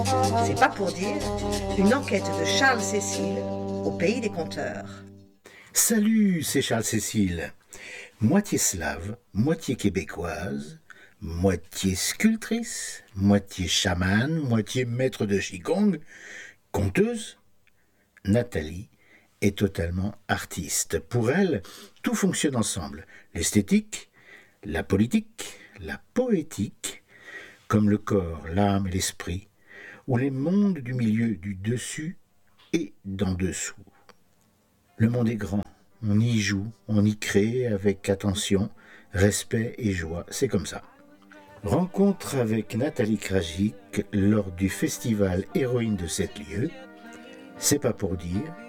C'est pas pour dire, une enquête de Charles Cécile au pays des conteurs. Salut, c'est Charles Cécile. Moitié slave, moitié québécoise, moitié sculptrice, moitié chamane, moitié maître de Qigong, conteuse. Nathalie est totalement artiste. Pour elle, tout fonctionne ensemble. L'esthétique, la politique, la poétique, comme le corps, l'âme et l'esprit, ou les mondes du milieu, du dessus et d'en dessous. Le monde est grand, on y joue, on y crée avec attention, respect et joie, c'est comme ça. Rencontre avec Nathalie Krajicek lors du festival Héroïne de 7 lieux. C'est pas pour dire,